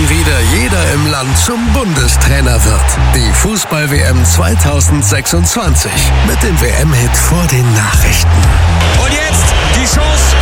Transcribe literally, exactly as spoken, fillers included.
wann wieder jeder im Land zum Bundestrainer wird. Die Fußball-W M zweitausendsechsundzwanzig mit dem W M-Hit vor den Nachrichten. Und jetzt die Chance